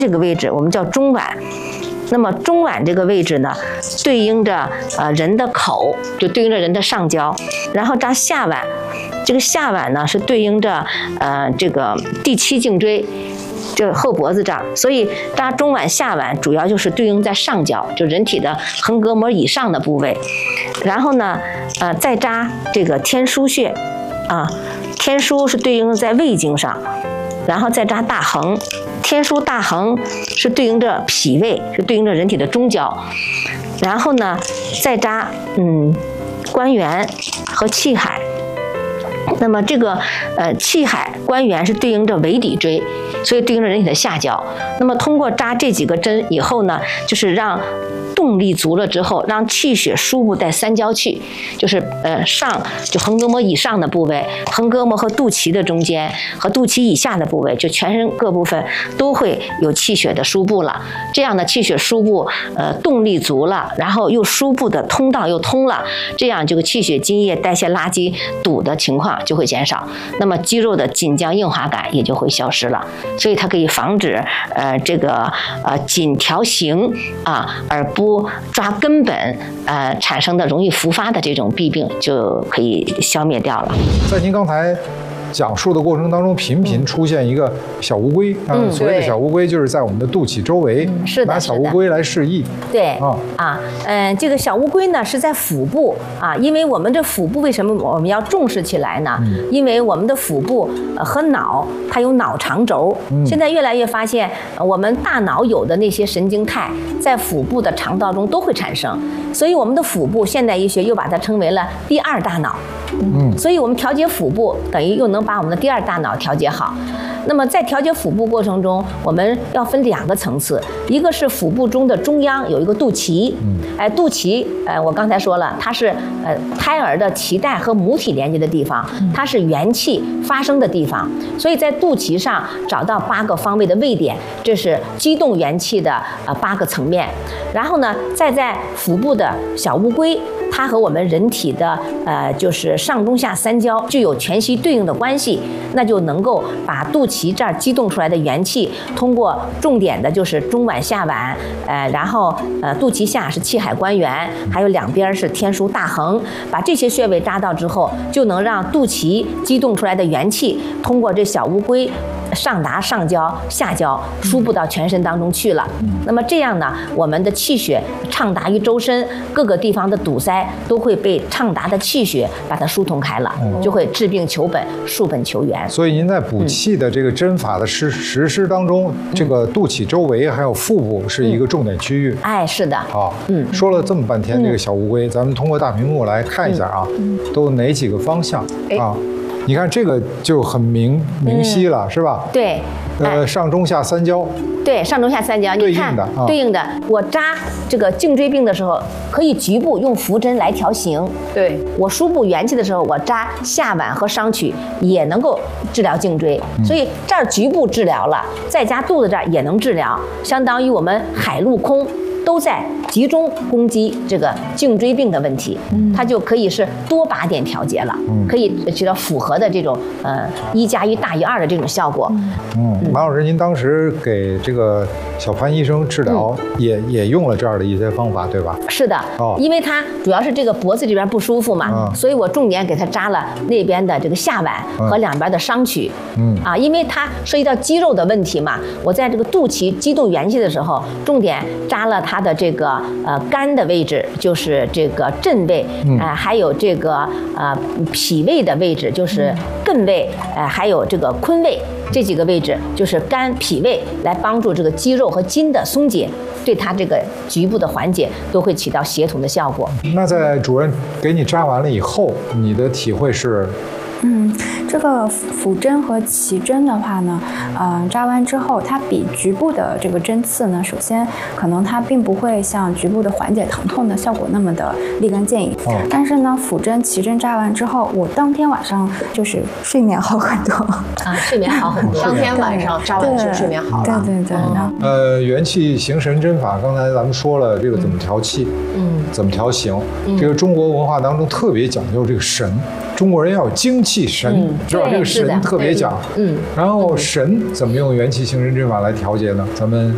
这个位置我们叫中脘。那么中脘这个位置呢，对应着人的口，就对应着人的上焦，然后扎下脘，这个下脘呢是对应着这个第7颈椎，就后脖子这儿，所以扎中脘下脘主要就是对应在上焦，就人体的横膈膜以上的部位。然后呢，再扎这个天枢穴啊，天枢是对应在胃经上，然后再扎大横。天枢大横是对应着脾胃，是对应着人体的中焦，然后呢再扎关元和气海。那么这个气海关元是对应着尾骶椎，所以对应着人体的下焦。那么通过扎这几个针以后呢，就是让动力足了之后，让气血输布在三焦去，就是上就横膈膜以上的部位，横膈膜和肚脐的中间和肚脐以下的部位，就全身各部分都会有气血的输布了。这样的气血输布，动力足了，然后又输布的通道又通了，这样这个气血津液代谢垃圾堵的情况就会减少，那么肌肉的紧僵硬滑感也就会消失了。所以它可以防止这个紧调形啊，而不抓根本产生的容易复发的这种弊病就可以消灭掉了。 在您刚才讲述的过程当中，频频出现一个小乌龟，所谓的小乌龟就是在我们的肚脐周围，拿小乌龟来示意。 对这个小乌龟呢是在腹部啊，因为我们这腹部为什么我们要重视起来呢？因为我们的腹部和脑它有脑肠轴，现在越来越发现我们大脑有的那些神经肽在腹部的肠道中都会产生，所以我们的腹部现代医学又把它称为了第二大脑。所以我们调节腹部等于又能把我们的第二大脑调节好。那么在调节腹部过程中，我们要分2个层次，一个是腹部中的中央有一个肚脐，肚脐我刚才说了，它是胎儿的脐带和母体连接的地方，它是元气发生的地方，所以在肚脐上找到8个方位的位点，这是激动元气的8个层面。然后呢，再在腹部的小乌龟，它和我们人体的就是上中下三焦具有全息对应的关系，那就能够把肚脐这儿激动出来的元气，通过重点的就是中脘下脘，然后肚脐下是气海关元，还有2边是天枢大横，把这些穴位扎到之后，就能让肚脐激动出来的元气通过这小乌龟上达上焦下焦，输布到全身当中去了。那么这样呢，我们的气血畅达于周身，各个地方的堵塞都会被畅达的气血把它疏通开了，就会治病求本，树本求源。 所以您在补气的这个针法的实施当中，这个肚脐周围还有腹部是一个重点区域。 是的。 好，说了这么半天这个小乌龟，咱们通过大屏幕来看一下啊，都哪几个方向啊？你看这个就很明晰了，是吧？ 对。 上中下三焦。 对，上中下三焦，你看对应的，我扎这个颈椎病的时候，可以局部用浮针来调形。对，我输布元气的时候，我扎下脘和商曲也能够治疗颈椎，所以这儿局部治疗了，再加肚子这儿也能治疗，相当于我们海陆空都在集中攻击这个颈椎病的问题，它就可以是多靶点调节了，可以起到复合的这种1+1大于2的这种效果。 马老师，您当时给这个小潘医生治疗也用了这样的一些方法，对吧？是的，因为他主要是这个脖子这边不舒服嘛，所以我重点给他扎了那边的这个下脘和2边的商曲。因为它涉及到肌肉的问题嘛，我在这个肚脐激动元气的时候，重点扎了它的这个肝的位置，就是这个震位，还有这个脾胃的位置，就是艮位，还有这个坤位。这几个位置就是肝、脾胃，来帮助这个肌肉和筋的松解，对它这个局部的缓解都会起到协同的效果。那在主任给你扎完了以后，你的体会是？ 这个腹针和脐针的话呢，扎完之后，它比局部的这个针刺呢，首先可能它并不会像局部的缓解疼痛的效果那么的立竿见影。但是呢，腹针、脐针扎完之后，我当天晚上就是睡眠好很多睡眠好很多。 当天晚上扎完就睡眠好了。 对。 元气形神针法，刚才咱们说了这个怎么调气，怎么调形。这个中国文化当中特别讲究这个神。中国人要有精气神，知道这个神特别讲。然后神怎么用元气形神针法来调节呢？咱们